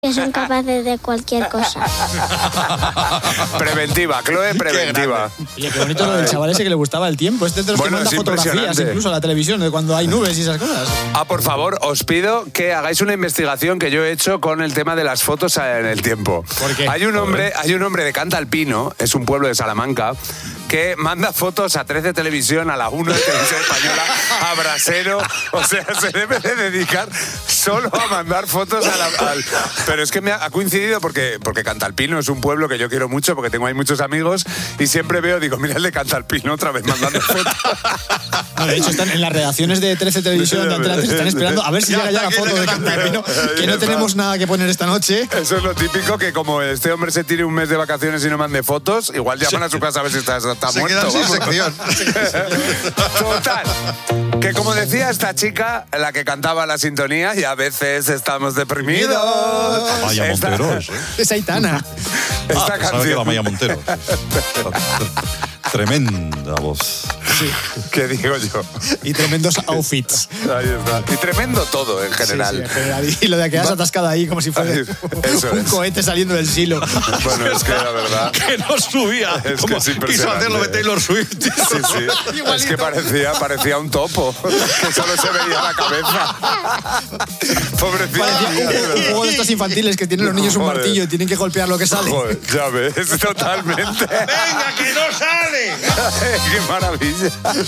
Que son capaces de cualquier cosa. Preventiva, Chloe, preventiva. Oye, qué bonito lo del chaval ese que le gustaba el tiempo. Este es de los que manda fotografías, incluso a la televisión, de cuando hay nubes y esas cosas. Por favor, os pido que hagáis una investigación que yo he hecho con el tema de las fotos en el tiempo. ¿Por qué? Hay un hombre de Cantalpino, es un pueblo de Salamanca, que manda fotos a 13 Televisión, a la 1 de Televisión Española, a Brasero. O sea, se debe de dedicar solo a mandar fotos Pero es que me ha coincidido porque Cantalpino es un pueblo que yo quiero mucho, porque tengo ahí muchos amigos y siempre digo, mira el de Cantalpino otra vez mandando fotos. No, de hecho, están en las redacciones de 13 Televisión, de Antena 3, están esperando a ver si llega ya la foto de Cantalpino, que no tenemos nada que poner esta noche. Eso es lo típico, que como este hombre se tire un mes de vacaciones y no mande fotos, igual llaman a su casa a ver si está muerto. Sin sección. Total, que como decía esta chica, la que cantaba la sintonía, y a veces estamos deprimidos. Maya Monteros, Es Aitana. Esta canción. Que era Maya Monteros. Tremenda voz. Sí. ¿Qué digo yo? Y tremendos outfits. Ahí está. Y tremendo todo, en general. Sí, en general. Y lo de que quedas atascada ahí como si fuera un cohete saliendo del silo. Bueno, es que la verdad... Que no subía. Es Como que es quiso impresionante. hacerlo de Taylor Swift. Sí. Es que parecía un topo, que solo se veía la cabeza. Pobrecito. Parecía un juego de estos infantiles que tienen los niños un martillo y tienen que golpear lo que sale. Joder, ya ves, totalmente. ¡Venga, que no sale! ¡Qué maravilla!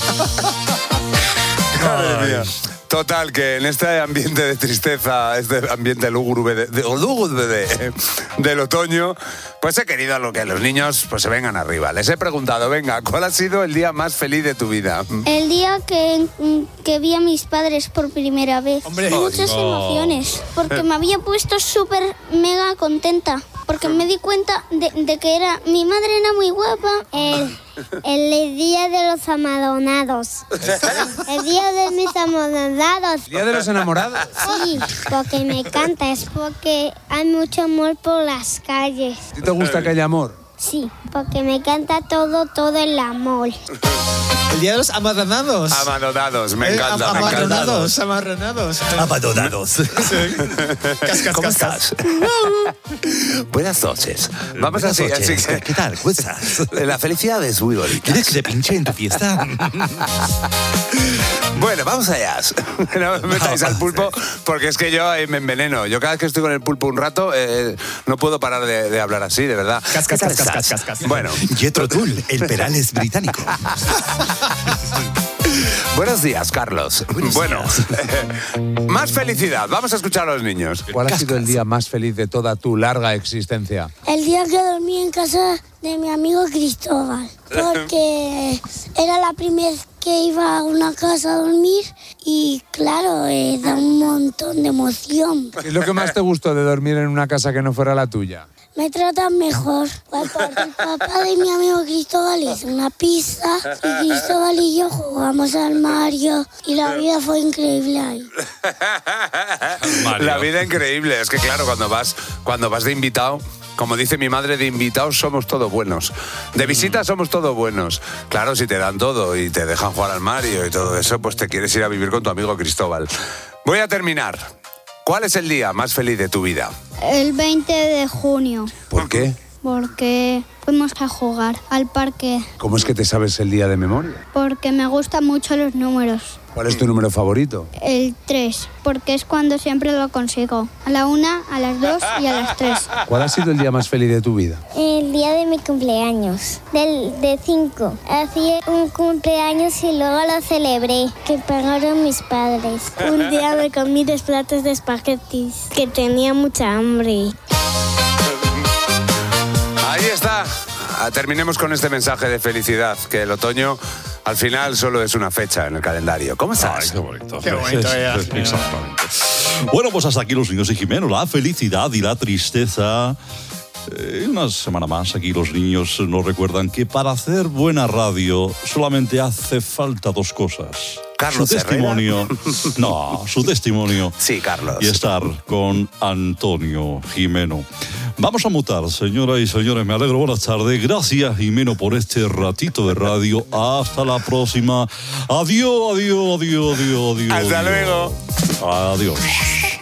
Madre mía. Total, que en este ambiente de tristeza, este ambiente lúgubre del otoño, pues he querido que los niños pues se vengan arriba. Les he preguntado, venga, ¿cuál ha sido el día más feliz de tu vida? El día que vi a mis padres por primera vez. Hombre. Muchas emociones, porque me había puesto súper mega contenta. Porque me di cuenta de que mi madre era muy guapa. El día de los amadonados. El día de mis amadonados. ¿Día de los enamorados? Sí, porque me encanta, es porque hay mucho amor por las calles. ¿A ti te gusta que haya amor? Sí, porque me encanta todo el amor. El día de los amarranados. Amadonados, me encanta, me encanta. Amarranados. Abandonados. ¿Cómo estás? Buenas noches. Vamos así que... ¿Qué tal? ¿Cómo estás? La felicidad es muy bonita. ¿Quieres que te pinche en tu fiesta? Bueno, vamos allá. No me metáis al pulpo, porque es que yo me enveneno. Yo cada vez que estoy con el pulpo un rato, no puedo parar de hablar así, de verdad. Cascas. Bueno. Jethro Tull, el Perales británico. Buenos días, Carlos. Más felicidad. Vamos a escuchar a los niños. ¿Cuál ha sido el día más feliz de toda tu larga existencia? El día que dormí en casa de mi amigo Cristóbal, porque era la primera vez que iba a una casa a dormir y claro, da un montón de emoción. ¿Qué es lo que más te gustó de dormir en una casa que no fuera la tuya? Me tratan mejor. Porque el papá de mi amigo Cristóbal hizo una pizza y Cristóbal y yo jugamos al Mario y la vida fue increíble ahí. La vida increíble. Es que claro, cuando vas de invitado, como dice mi madre, de invitados somos todos buenos. De visita somos todos buenos. Claro, si te dan todo y te dejan jugar al Mario y todo eso, pues te quieres ir a vivir con tu amigo Cristóbal. Voy a terminar. ¿Cuál es el día más feliz de tu vida? El 20 de junio. ¿Por qué? Porque fuimos a jugar al parque. ¿Cómo es que te sabes el día de memoria? Porque me gustan mucho los números. ¿Cuál es tu número favorito? El 3, porque es cuando siempre lo consigo. A la 1, a las 2 y a las 3. ¿Cuál ha sido el día más feliz de tu vida? El día de mi cumpleaños, de 5. Hacía un cumpleaños y luego lo celebré, que pagaron mis padres. Un día me comí 2 platos de espaguetis, que tenía mucha hambre. Ahí está. Terminemos con este mensaje de felicidad, que el otoño al final solo es una fecha en el calendario. ¿Cómo estás? Ay, qué bonito. Qué bonito, ya. Exactamente. Bueno, pues hasta aquí los niños y Jimeno, la felicidad y la tristeza. Una semana más aquí los niños nos recuerdan que para hacer buena radio solamente hace falta 2 cosas. Carlos su testimonio. No, su testimonio. Sí, Carlos. Y estar con Antonio Jimeno. Vamos a mutar, señoras y señores. Me alegro. Buenas tardes. Gracias, Jimeno, por este ratito de radio. Hasta la próxima. Adiós, adiós, adiós, adiós, adiós. Hasta luego. Adiós.